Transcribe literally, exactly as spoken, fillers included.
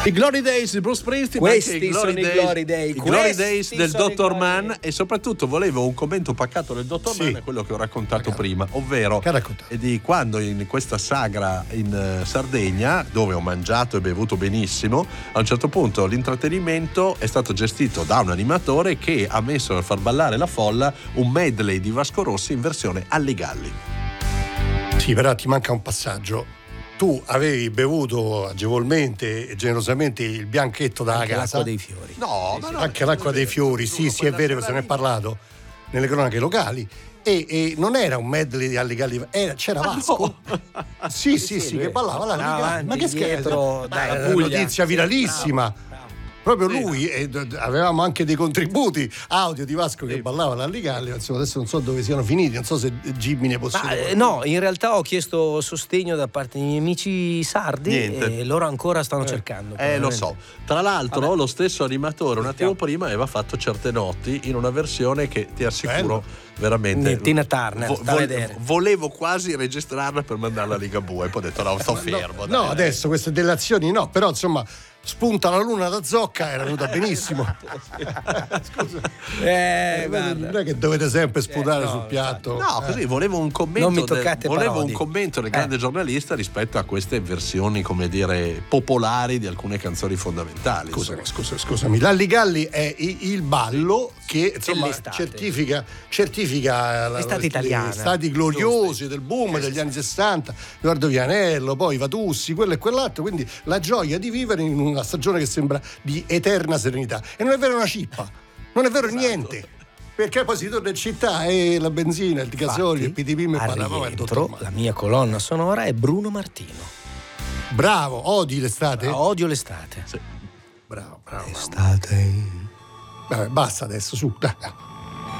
I Glory Days di Bruce Springsteen, questi anche i sono Glory i Glory Day, i Glory questi Days del sono i dottor Glory Mann. Day. E soprattutto volevo un commento paccato del dottor Sì. Mann a quello che ho raccontato Paccato. prima, ovvero Che ha raccontato? di quando in questa sagra in eh, Sardegna, dove ho mangiato e bevuto benissimo, a un certo punto l'intrattenimento è stato gestito da un animatore che ha messo a far ballare la folla un medley di Vasco Rossi in versione Alligalli. Sì, però ti manca un passaggio. Tu avevi bevuto agevolmente e generosamente il bianchetto dalla Anche casa. l'acqua dei fiori. No, ma no, Anche l'acqua dei fiori, sì, sì, è vero che se ne è parlato nelle cronache locali. E, e non era un medley di Alligalli, era, c'era Vasco. Sì, sì, sì, che ballava la Avanti, Alligalli. Ma che dietro, scherzo? dai, Era la una Puglia. notizia viralissima. Proprio lui, e d- avevamo anche dei contributi audio di Vasco che ballava l'Alligalli, insomma adesso non so dove siano finiti, non so se Jimmy ne Ma, possiede. eh, no, in realtà ho chiesto sostegno da parte dei miei amici sardi. Niente. E loro ancora stanno cercando. Eh, lo so. Tra l'altro, Vabbè. lo stesso animatore un attimo Sentiamo. prima aveva fatto Certe notti in una versione che ti assicuro Bello. veramente. Tina Turner, sta a vedere. Volevo quasi registrarla per mandarla a Ligabue, poi ho detto no, sto fermo. No, dai, dai. adesso queste delazioni no, però insomma spunta la luna da Zocca era venuta benissimo. Scusa, Eh, Eh, guarda. non è che dovete sempre sputare Eh, no, sul piatto. No, così volevo un commento, Non mi del, toccate volevo parodi. un commento del Eh. grande giornalista rispetto a queste versioni, come dire, popolari di alcune canzoni fondamentali. Scusami, scusa, scusami. L'Alligalli è i- il ballo che insomma Dell'estate. certifica, certifica la- L'estate la- italiana. gli stati gloriosi del boom degli anni sessanta, Edoardo Vianello, poi Vatussi, quello e quell'altro, quindi la gioia di vivere in una stagione che sembra di eterna serenità. E non è vero una cippa, non è vero niente. Perché poi si torna in città e la benzina, il gasolio, il P T P mi al parlavamo del dottor rientro, Mann. la mia colonna sonora è Bruno Martino. Bravo, odi l'estate? Ah, odio l'estate. Bravo, bravo. bravo. Estate. Vabbè, basta adesso, su. dai.